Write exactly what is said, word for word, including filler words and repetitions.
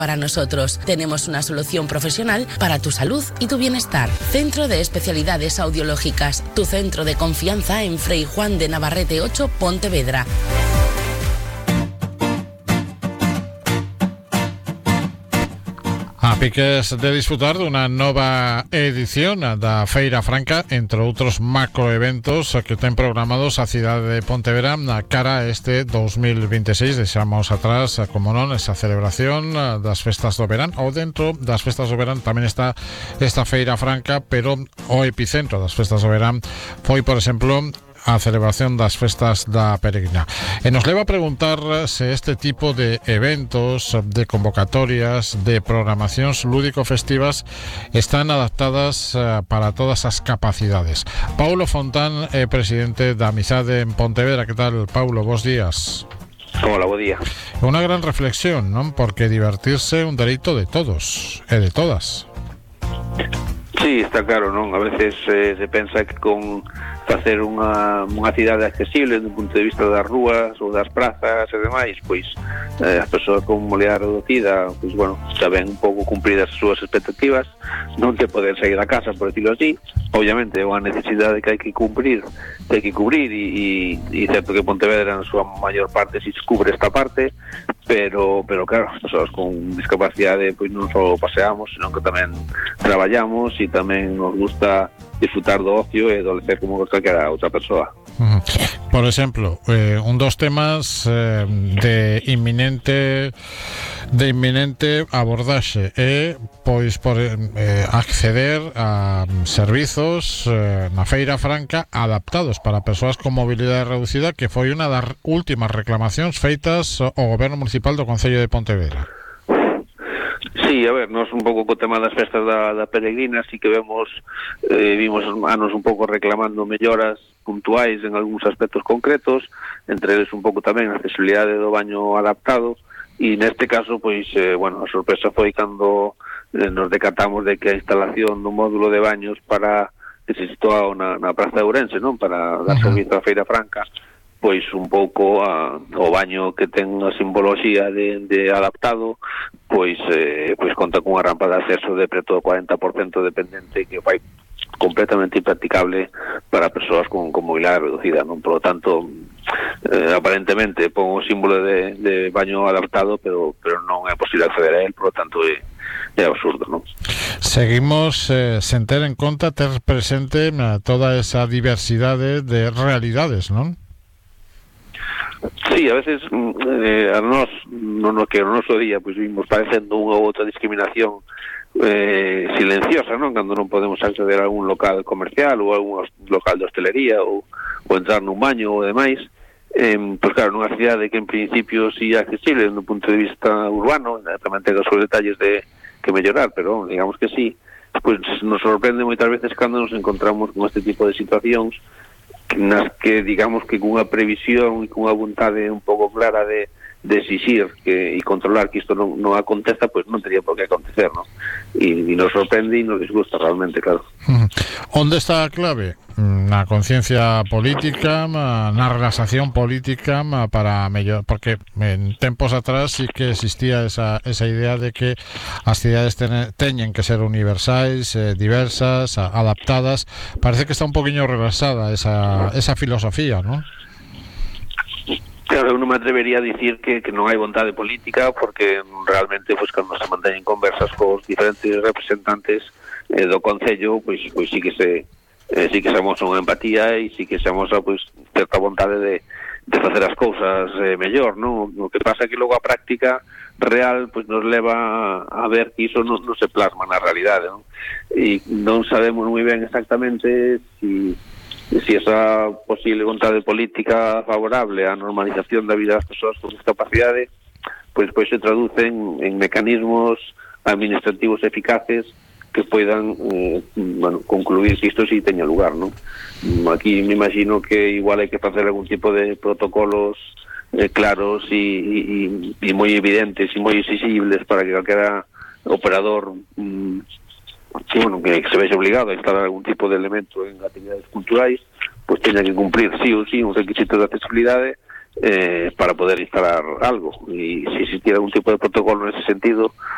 Para nosotros tenemos una solución profesional para tu salud y tu bienestar. Centro de Especialidades Audiológicas, tu centro de confianza en Frei Juan de Navarrete ocho, Pontevedra. A piques de disfrutar dunha nova edición da Feira Franca, entre outros macroeventos que ten programados a cidade de Pontevedra na cara a este dos mil veintiséis. Deixamos atrás, como non, esa celebración das festas do verán, ou dentro das festas do verán tamén está esta Feira Franca, pero o epicentro das festas do verán foi, por exemplo, a celebración das festas da Peregrina. E nos leva a preguntar se este tipo de eventos, de convocatorias, de programacións lúdico-festivas están adaptadas uh, para todas as capacidades. Paulo Fontán é presidente da Amizade en Pontevedra. Que tal, Paulo? Bos días. Hola, bo día. É unha gran reflexión, non? Porque divertirse é un dereito de todos e de todas. Sí, está claro, non? A veces eh, se pensa que con facer unha, unha cidade accesible do punto de vista das rúas ou das prazas e demais, pois eh, as persoas con mobilidade reducida, pois bueno, xa ven un pouco cumpridas as súas expectativas, non te poder sair da casa, por decirlo así. Obviamente é unha necesidade que hai que cumprir, que hai que cubrir, e, e, e certo que Pontevedra na súa maior parte si cubre esta parte, pero pero claro, as persoas con discapacidade pois non só paseamos, senón que tamén traballamos e tamén nos gusta disfrutar do ocio e do lecer como calquera outra persoa. Uh-huh. Por exemplo, eh, un dos temas eh, de inminente de inminente abordaxe é pois por eh, acceder a servizos eh, na Feira Franca adaptados para persoas con mobilidade reducida, que foi unha das últimas reclamacións feitas ao Goberno Municipal do Concello de Pontevedra. Sí, a ver, nós un pouco co tema das festas da, da Peregrina sí que vemos, eh, vimos anos un pouco reclamando melloras puntuais en algúns aspectos concretos, entre eles un pouco tamén a accesibilidade do baño adaptado, e neste caso, pois, eh, bueno, a sorpresa foi cando eh, nos decatamos de que a instalación do módulo de baños para que se situaba na, na Praza de Ourense, non? Para dar servizo á Feira Franca, pois un pouco a, o baño que ten a simboloxía de, de adaptado, pois eh, pois conta cunha rampa de acceso de preto do cuarenta por cento dependente, que vai completamente impracticable para persoas con, con mobilidade reducida, non? Por lo tanto, eh, aparentemente pon o símbolo de, de baño adaptado, pero pero non é posible acceder a él, por lo tanto é, é absurdo, non? Seguimos eh, sen ter en conta ter presente na, toda esa diversidade de realidades, non? Sí, a veces eh, a nós, no, no que no noso día, pois vimos parecendo unha ou outra discriminación eh, silenciosa, non? Cando non podemos acceder a algún local comercial ou a algún local de hostelería ou, ou entrar nun baño ou demais, eh, pois claro, nunha cidade que en principio sí é accesible no punto de vista urbano, tamén ten os seus detalles de que mellorar, pero digamos que sí, pois nos sorprende moitas veces cando nos encontramos con este tipo de situacións nas que, digamos, que cunha previsión e cunha vontade un pouco clara de, de exixir que, e controlar que isto non, non aconteza, pois non teria por que acontecer, non? E, e nos sorprende e nos disgusta realmente, claro. Onde está a clave? Na conciencia política, na relaxación política para mellor, porque en tempos atrás sí que existía esa, esa idea de que as cidades ten, teñen que ser universais, eh, diversas, adaptadas. Parece que está un poquinho relaxada esa, esa filosofía, ¿no? Claro, eu non me atrevería a dicir que, que non hai vontade política, porque realmente, pois, cando se manteñen conversas cos diferentes representantes eh, do Concello, pois, pois sí que se eh, sí que se amosa unha empatía e sí que se amosa, pois, certa vontade de, de facer as cousas eh, mellor, non? O que pasa é que logo a práctica real, pois, nos leva a ver que iso non, non se plasma na realidade, non? E non sabemos moi ben exactamente si si esa posible vontade política favorable á normalización da vida das persoas con discapacidade pois pois se traducen en mecanismos administrativos eficaces que poidan eh, bueno, concluir que isto sí teña lugar, non? Aquí me imagino que igual hai que facer algún tipo de protocolos eh, claros e, e, e moi evidentes e moi exigibles para que calquera operador mm, sí, bueno, que se vexe obligado a instalar algún tipo de elemento en actividades culturais, pois teña que cumplir sí ou sí un requisito de accesibilidade eh, para poder instalar algo. E se existiera algún tipo de protocolo nese sentido,